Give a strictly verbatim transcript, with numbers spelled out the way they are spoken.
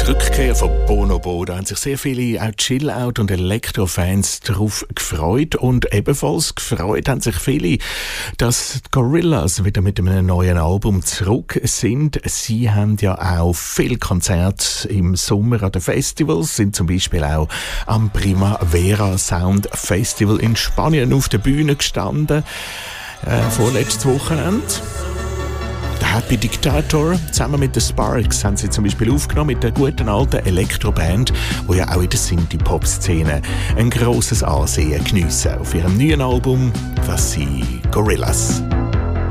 Rückkehr von Bonobo, da haben sich sehr viele auch Chill-Out- und Elektro-Fans darauf gefreut. Und ebenfalls gefreut haben sich viele, dass die Gorillaz wieder mit einem neuen Album zurück sind. Sie haben ja auch viele Konzerte im Sommer an den Festivals, sind zum Beispiel auch am Primavera Sound Festival in Spanien auf der Bühne gestanden, äh, vorletztes Wochenende. Der Happy Dictator zusammen mit den Sparks haben sie zum Beispiel aufgenommen mit der guten alten Elektroband, die ja auch in der Synthie-Pop-Szene ein grosses Ansehen geniessen. Auf ihrem neuen Album, was sie Gorillaz.